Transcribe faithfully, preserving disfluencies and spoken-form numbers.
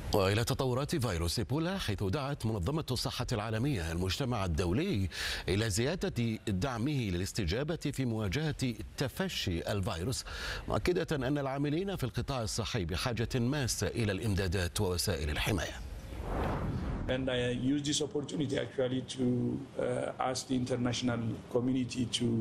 وإلى تطورات فيروس إيبولا، حيث دعت منظمة الصحة العالمية المجتمع الدولي إلى زيادة دعمه للاستجابة في مواجهة تفشي الفيروس، مؤكدة أن العاملين في القطاع الصحي بحاجة ماسة إلى الإمدادات ووسائل الحماية. And I use this opportunity actually to uh, ask the international community to